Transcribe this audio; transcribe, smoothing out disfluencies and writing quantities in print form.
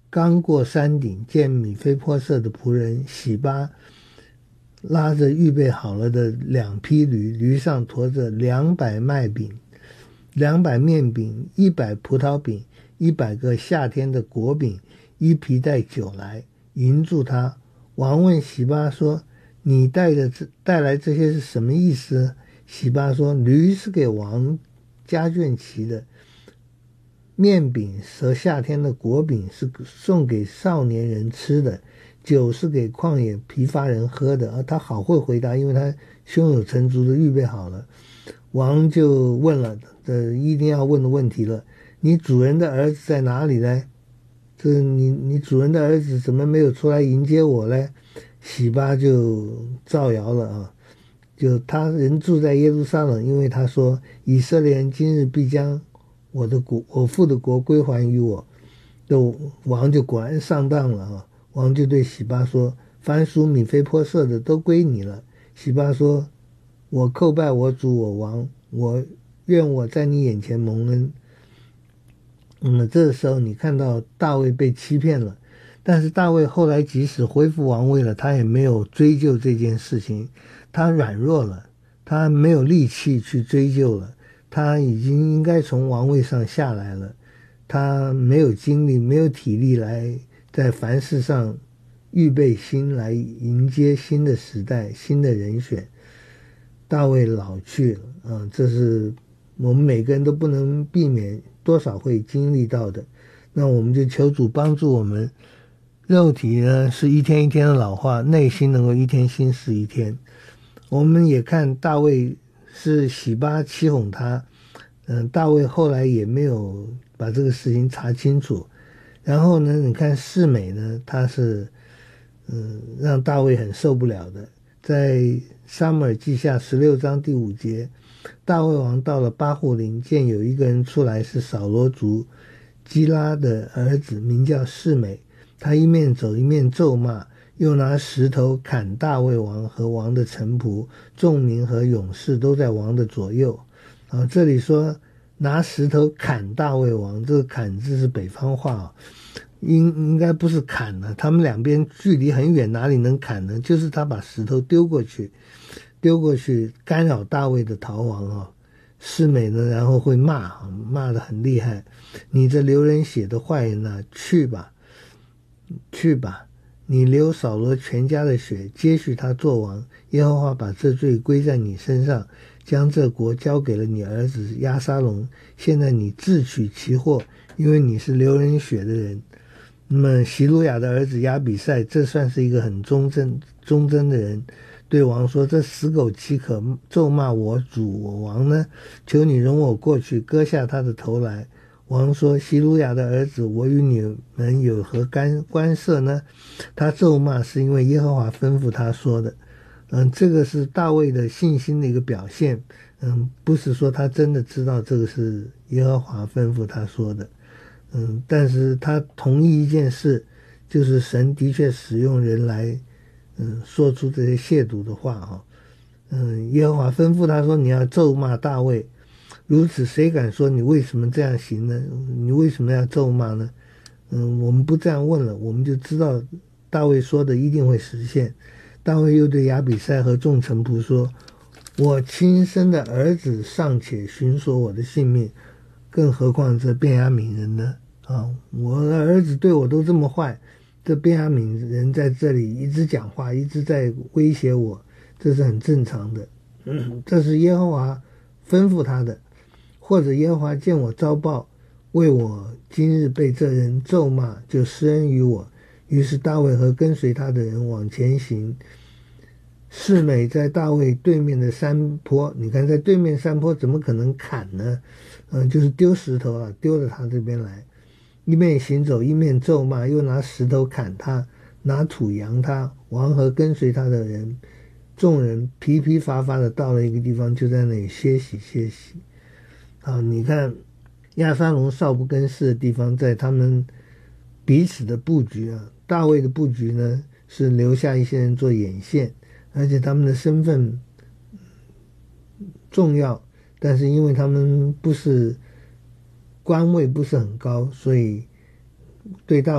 刚过山顶，见米非波设的仆人洗巴拉着预备好了的2匹驴，驴上驮着200麦饼、200面饼、100葡萄饼、100个夏天的果饼、1皮带酒来迎住他。王问洗巴说：“你带来这些是什么意思？”洗巴说：“驴是给王家眷骑的，面饼和夏天的果饼是送给少年人吃的，酒是给旷野疲乏人喝的。”他好会回答，因为他胸有成竹的预备好了。王就问了一定要问的问题了：“你主人的儿子在哪里呢？你主人的儿子怎么没有出来迎接我呢？”洗巴就造谣了啊，就他人住在耶路撒冷，因为他说以色列人今日必将我父的国归还于我。王就果然上当了啊！王就对洗巴说：“凡属米非波设的都归你了。”洗巴说：“我叩拜我主我王，我愿我在你眼前蒙恩。”这时候你看到大卫被欺骗了，但是大卫后来即使恢复王位了，他也没有追究这件事情，他软弱了，他没有力气去追究了，他已经应该从王位上下来了，他没有精力没有体力来在凡事上预备心来迎接新的时代新的人选。大卫老去了这是我们每个人都不能避免多少会经历到的。那我们就求主帮助我们，肉体呢是一天一天的老化，内心能够一天新似一天。我们也看大卫是洗巴欺哄他，大卫后来也没有把这个事情查清楚。然后呢，你看示每呢，他是让大卫很受不了的。在撒母耳记下16章第5节，大卫王到了巴户林，见有一个人出来，是扫罗族基拉的儿子，名叫示每。他一面走一面咒骂，又拿石头砍大卫王和王的臣仆，众民和勇士都在王的左右。这里说拿石头砍大卫王，这个砍字是北方话应该不是砍呢，他们两边距离很远，哪里能砍呢？就是他把石头丢过去干扰大卫的逃亡示每呢，然后会骂得很厉害：“你这流人血的坏人啊，去吧，你流扫罗全家的血，接续他做王。耶和华把这罪归在你身上，将这国交给了你儿子押沙龙。现在你自取其祸，因为你是流人血的人。”那么希鲁雅的儿子亚比赛，这算是一个很忠贞的人，对王说：“这死狗岂可咒骂我主我王呢？求你容我过去，割下他的头来。”王说：“希鲁雅的儿子，我与你们有何关涉呢？他咒骂是因为耶和华吩咐他说的。”这个是大卫的信心的一个表现。不是说他真的知道这个是耶和华吩咐他说的。但是他同意一件事，就是神的确使用人来说出这些亵渎的话耶和华吩咐他说你要咒骂大卫，如此谁敢说你为什么这样行呢？你为什么要咒骂呢？我们不这样问了，我们就知道大卫说的一定会实现。大卫又对亚比赛和众臣仆说：“我亲生的儿子尚且寻索我的性命，更何况这便雅悯人呢？我的儿子对我都这么坏，这便雅悯人在这里一直讲话，一直在威胁我，这是很正常的。这是耶和华吩咐他的，或者耶和华见我遭报，为我今日被这人咒骂，就施恩于我。”于是大卫和跟随他的人往前行。示每在大卫对面的山坡，你看在对面山坡怎么可能砍呢？就是丢石头丢到他这边来，一面行走一面咒骂，又拿石头砍他，拿土扬他。王和跟随他的人众人疲疲乏乏的到了一个地方，就在那里歇息。你看押沙龙少不更事的地方，在他们彼此的布局大卫的布局呢是留下一些人做眼线，而且他们的身份重要，但是因为他们不是官位不是很高，所以对大卫